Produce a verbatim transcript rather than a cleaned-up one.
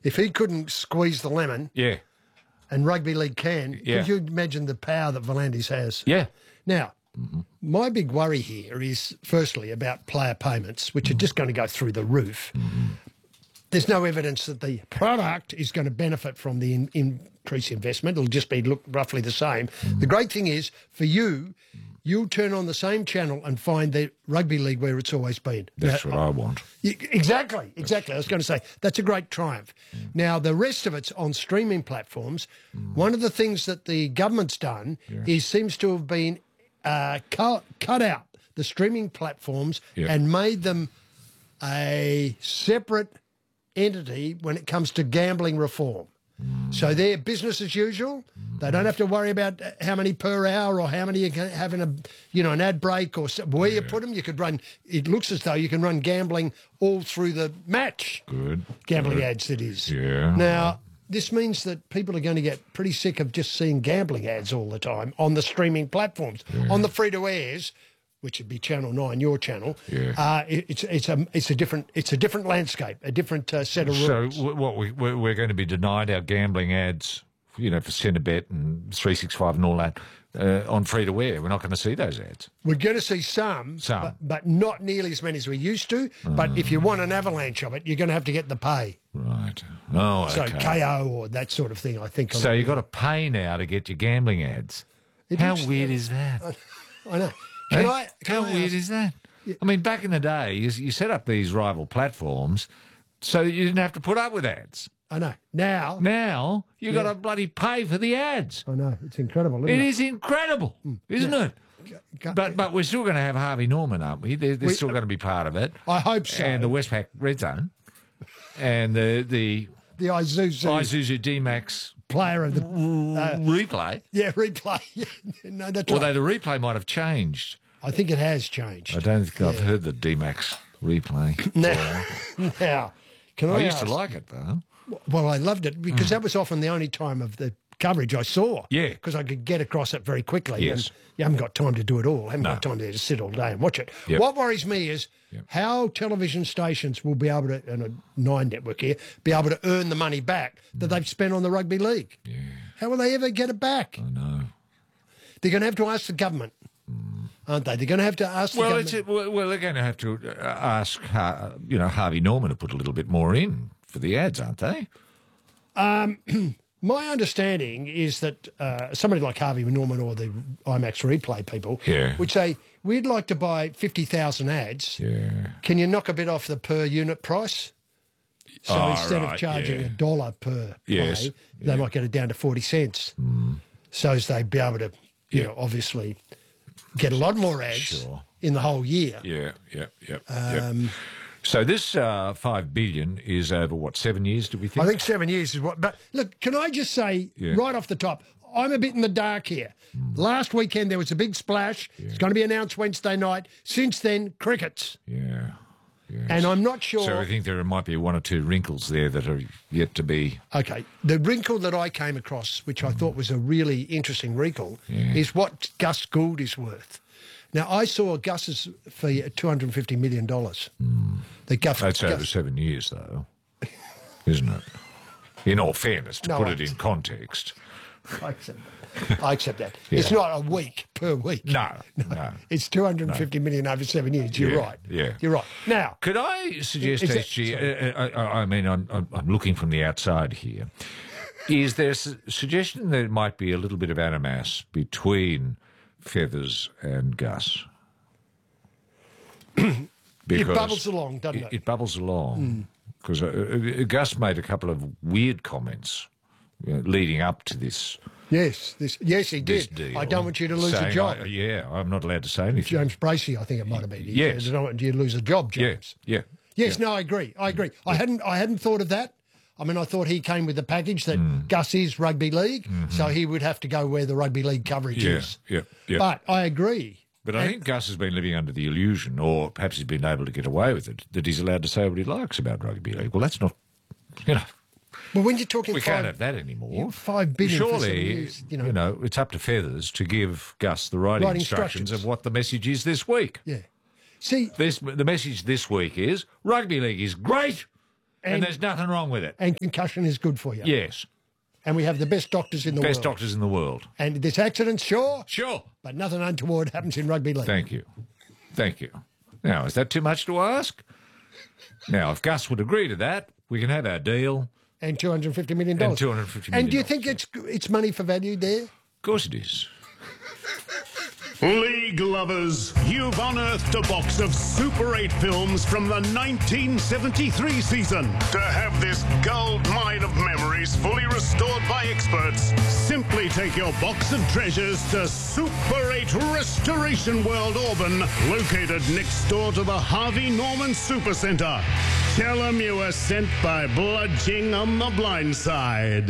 If he couldn't squeeze the lemon, Yeah. and rugby league can, Yeah. could you imagine the power that Volandis has? Yeah. Now, my big worry here is, firstly, about player payments, which are just going to go through the roof. There's no evidence that the product is going to benefit from the in, increased investment. It'll just be look roughly the same. The great thing is, for you, you'll turn on the same channel and find the rugby league where it's always been. That's Now, what I want. Y- Exactly, exactly. I was going to say that's a great triumph. Now, the rest of it's on streaming platforms. One of the things that the government's done is seems to have been uh, cut, cut out the streaming platforms Yeah. and made them a separate entity when it comes to gambling reform. So they're business as usual. They don't have to worry about how many per hour or how many you can have in a, you know, an ad break or so- where you put them. You could run. It looks as though you can run gambling all through the match. Good. Gambling Good. ads, that is. Yeah. Now this means that people are going to get pretty sick of just seeing gambling ads all the time on the streaming platforms, on the free to airs, which would be Channel Nine, your channel. Yeah. Uh, it, it's it's a it's a different it's a different landscape, a different uh, set of So rules. w- what we we're we're going to be denied our gambling ads, you know, for Centrebet and three sixty-five and all that uh, on free to air. We're not going to see those ads. We're going to see some, Some. But, but not nearly as many as we used to. But if you want an avalanche of it, you're going to have to get the pay. Right. Oh, So okay. K O or that sort of thing, I think. So you've got to pay now to get your gambling ads. It How looks- weird is that? I know. Can Eh? I? Can How I weird ask- is that? I mean, back in the day, you, you set up these rival platforms so that you didn't have to put up with ads. I know. Now, Now you've got to bloody pay for the ads. I know. It's incredible, isn't It it? is incredible, isn't it? Go- But but we're still going to have Harvey Norman, aren't we? They're, they're We- still going to be part of it. I hope so. And the Westpac Red Zone, and the the the Isuzu Isuzu D-Max player of the replay. yeah replay. no, that's right. Although the replay might have changed. I think it has changed. I don't think I've heard the D-Max replay. Now, now, can I, I used ask, to like it though. Well, I loved it because that was often the only time of the coverage I saw. Yeah. Because I could get across it very quickly. Yes. And you haven't got time to do it all. haven't No. got time to just sit all day and watch it. Yep. What worries me is Yep. how television stations will be able to, and a Nine network here, be able to earn the money back that they've spent on the rugby league. Yeah, How will they ever get it back? I know. They're going to have to ask the government, aren't they? They're going to have to ask the Well, government. it's well, well, they're going to have to uh, ask, uh, you know, Harvey Norman to put a little bit more in for the ads, aren't they? My understanding is that uh, somebody like Harvey Norman or the IMAX replay people Yeah. would say, we'd like to buy fifty thousand ads. Yeah. Can you knock a bit off the per unit price? So Oh, instead of right, charging yeah. a dollar per Yes, play, they might get it down to forty cents. So as they'd be able to, you know, obviously get a lot more ads Sure. in the whole year. Yeah, yeah, yeah. Um, yeah. So this uh, five billion is over what, seven years? Do we think? I think seven years is what. But look, can I just say Yeah. right off the top, I'm a bit in the dark here. Last weekend there was a big splash. It's going to be announced Wednesday night. Since then, crickets, Yeah. Yes. and I'm not sure. So I think there might be one or two wrinkles there that are yet to be. Okay, the wrinkle that I came across, which I thought was a really interesting wrinkle, is what Gus Gould is worth. Now, I saw Gus's fee at two hundred fifty million dollars. The Gus, That's Gus, over seven years, though, isn't it? In all fairness, to No, put I- it in context. I accept that. I accept that. It's not a week per week. No, no. It's two hundred fifty million over seven years. You're Yeah, right. yeah. You're right. Now, Could I suggest, Is that- H G, uh, uh, I, I mean, I'm, I'm I'm looking from the outside here. Is there a su- suggestion that it might be a little bit of animas between Feathers and Gus? it bubbles along, doesn't it? It bubbles along because uh, uh, Gus made a couple of weird comments you know, leading up to this. Yes, this, yes, he This did. deal. I don't want you to lose saying, a job. I- yeah, I'm not allowed to say anything. James Bracey, I think it might have been. He Yes. said, I don't want you to lose a job, James. Yeah, yeah. Yes, no, I agree. I agree. I hadn't I hadn't thought of that. I mean, I thought he came with the package that Mm. Gus is rugby league, so he would have to go where the rugby league coverage Mm-hmm. Yeah, is. yeah, yeah. But I agree. But I think Gus has been living under the illusion, or perhaps he's been able to get away with it, that he's allowed to say what he likes about rugby league. Well, that's not, you know, Well, when you're talking we five, can't have that anymore. five billion for seven Surely, years, you know. it's up to Feathers to give Gus the right, Right instructions, instructions. of what the message is this week. yeah. See, This, the message this week is rugby league is great. And, And- there's nothing wrong with it. And concussion is good for you. Yes. And we have the best doctors in the Best world. doctors in the world. And this accident, sure, Sure. but nothing untoward happens in rugby league. Thank you. Thank you. Now, is that too much to ask? Now, if Gus would agree to that, we can have our deal. And two hundred fifty million dollars. And two hundred fifty million And do you dollars, think it's it's money for value there? Of course it is. League lovers, you've unearthed a box of Super eight films from the nineteen seventy-three season. To have this gold mine of memories fully restored by experts, simply take your box of treasures to Super eight Restoration World Auburn, located next door to the Harvey Norman Supercentre. Tell them you were sent by Bludging on the Blind Side.